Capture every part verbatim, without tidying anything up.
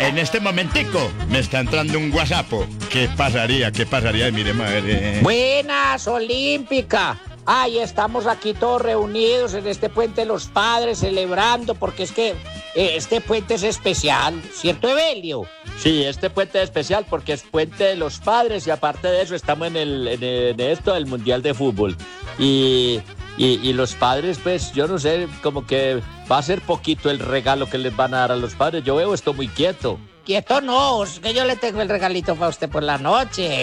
En este momentico me está entrando un WhatsApp. ¿Qué pasaría? ¿Qué pasaría? Mire, madre. Buenas, Olímpica. Ay, estamos aquí todos reunidos en este Puente de los Padres celebrando, porque es que eh, este puente es especial, ¿cierto, Evelio? Sí, este puente es especial porque es Puente de los Padres y aparte de eso estamos en, el, en, el- en esto del Mundial de Fútbol. Y, y, y los padres, pues yo no sé, como que va a ser poquito el regalo que les van a dar a los padres. Yo veo esto muy quieto. Quieto no, es que yo le tengo el regalito para usted por la noche.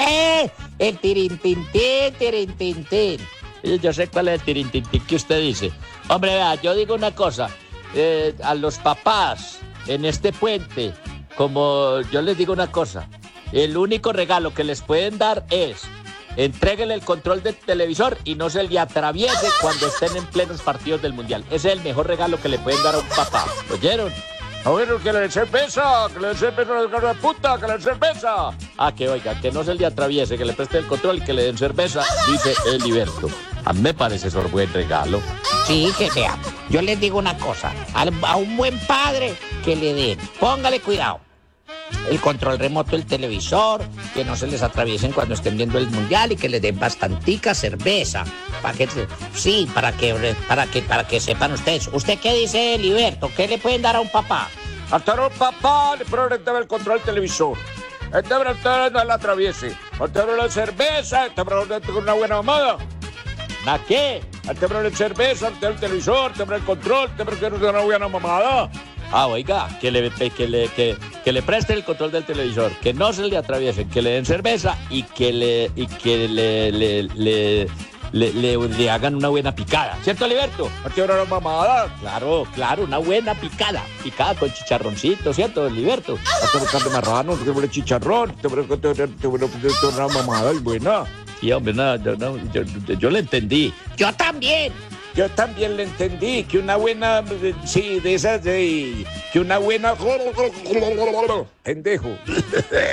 El tirintintín, tirintintín. Y yo sé cuál es el tirintintín que usted dice. Hombre, vea, yo digo una cosa. eh, a los papás en este puente, como yo les digo una cosa, el único regalo que les pueden dar es entréguenle el control del televisor y no se le atraviese cuando estén en plenos partidos del Mundial. Ese es el mejor regalo que le pueden dar a un papá. ¿Oyeron? A ver, que le den cerveza, que le den cerveza a los de puta, que le den cerveza. Ah, que oiga, que no se le atraviese, que le preste el control y que le den cerveza, dice Eliberto. A mí me parece eso buen regalo. Sí, que vea, yo les digo una cosa, al- a un buen padre que le den, póngale cuidado, el control remoto del televisor, que no se les atraviesen cuando estén viendo el mundial y que les den bastantica cerveza, para que, se- sí, para que, para que, para que sepan ustedes. ¿Usted qué dice, Liberto? ¿Qué le pueden dar a un papá? Hasta un papá le prende el control del televisor. Este brother no la atraviese. Hasta la cerveza, este brother con una buena mamada. ¿Na qué? Este brother cerveza, este el televisor, este el control, este brother con una buena mamada. Ah, oiga, que le, que, le, que, que le presten el control del televisor, que no se le atraviesen, que le den cerveza y que le, y que le, le, le, le, le- le hagan una buena picada. ¿Cierto, Liberto? Este era una mamada. Claro, claro, una buena picada. Picada con chicharroncito, ¿cierto, Liberto? Este brother marrano, este brother chicharrón, este brother una mamada y buena. Sí, hombre, no, yo, no, yo, yo le entendí. Yo también. Yo también le entendí que una buena, sí, de esas de, que una buena pendejo.